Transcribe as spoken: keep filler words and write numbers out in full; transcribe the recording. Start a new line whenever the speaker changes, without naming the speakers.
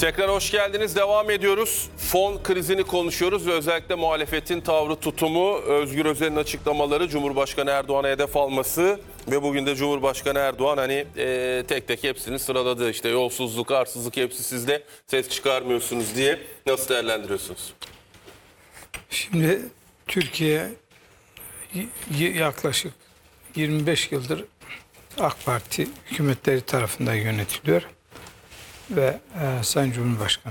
Tekrar hoş geldiniz. Devam ediyoruz. Fon krizini konuşuyoruz ve özellikle muhalefetin tavrı, tutumu, Özgür Özel'in açıklamaları, Cumhurbaşkanı Erdoğan'a hedef alması ve bugün de Cumhurbaşkanı Erdoğan hani e, tek tek hepsini sıraladı. İşte yolsuzluk, arsızlık hepsi sizde, ses çıkarmıyorsunuz diye. Nasıl değerlendiriyorsunuz?
Şimdi Türkiye yaklaşık yirmi beş yıldır AK Parti hükümetleri tarafından yönetiliyor ve e, Sayın Cumhurbaşkanı